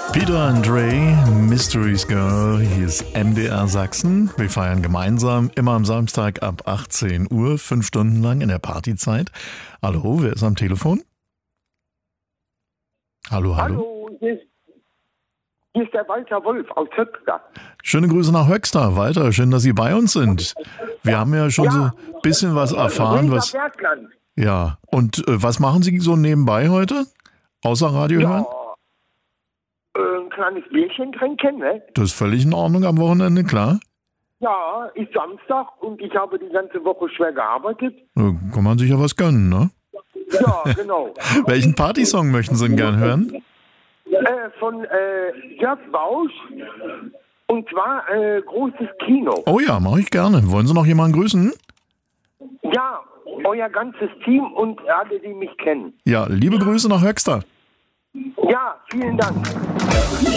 Peter and Ray, Mysteries Girl, hier ist MDR Sachsen. Wir feiern gemeinsam immer am Samstag ab 18 Uhr, 5 Stunden lang in der Partyzeit. Hallo, wer ist am Telefon? Hallo. Hallo, hier ist der Walter Wolf aus Höxter. Schöne Grüße nach Höxter, Walter. Schön, dass Sie bei uns sind. Wir haben ja schon so ein bisschen was erfahren. Bergland. Ja, und was machen Sie so nebenbei heute? Außer Radio hören? Ein kleines Bierchen trinken, ne? Das ist völlig in Ordnung am Wochenende, klar. Ja, ist Samstag und ich habe die ganze Woche schwer gearbeitet. Kann man sich ja was gönnen, ne? Ja, genau. Welchen Partysong möchten Sie denn gern hören? Von Jörg Bausch und zwar Großes Kino. Oh ja, mache ich gerne. Wollen Sie noch jemanden grüßen? Ja, euer ganzes Team und alle, die mich kennen. Ja, liebe Grüße nach Höxter. Ja, vielen Dank.